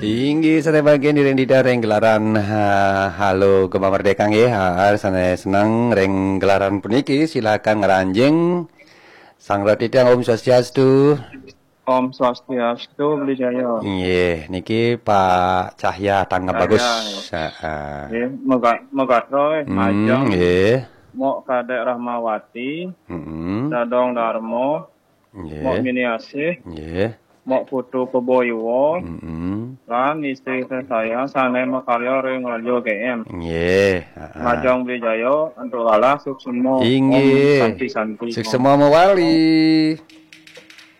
Tinggi sana bagian di reng di reng gelaran halo kemerdekaan ya, sana senang reng gelaran puniki silakan ngeranjing sang roti tiang Om Swastiastu. Om Swastiastu Beli Jaya. Iya, niki Pak Cahya tanggap bagus. Ya. Megatro Majang Iya. Mok Kadek Rahmawati, Dadong Darmo, Mok Miniasih, Mok Putu Peboywo, lan istri saya Sane Makarya Ring Radio GM. Majang Beli Jaya untuk lala suksemo. Inggih. Santi. Suksemo mawali.